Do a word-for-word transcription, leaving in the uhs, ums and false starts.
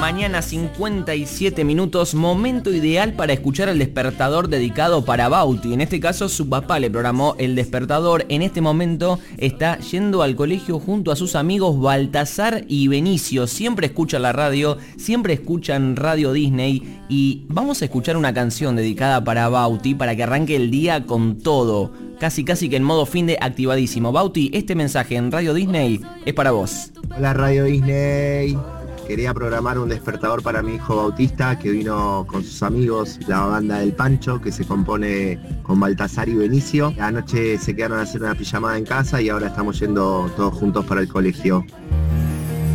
mañana, cincuenta y siete minutos, momento ideal para escuchar el despertador dedicado para Bauti. En este caso, su papá le programó el despertador. En este momento está yendo al colegio junto a sus amigos Baltasar y Benicio. Siempre escuchan la radio, siempre escuchan Radio Disney y vamos a escuchar una canción dedicada para Bauti para que arranque el día con todo. Casi casi que en modo fin de activadísimo. Bauti, este mensaje en Radio Disney es para vos. Hola Radio Disney, quería programar un despertador para mi hijo Bautista que vino con sus amigos, la banda del Pancho, que se compone con Baltasar y Benicio. Anoche se quedaron a hacer una pijamada en casa y ahora estamos yendo todos juntos para el colegio.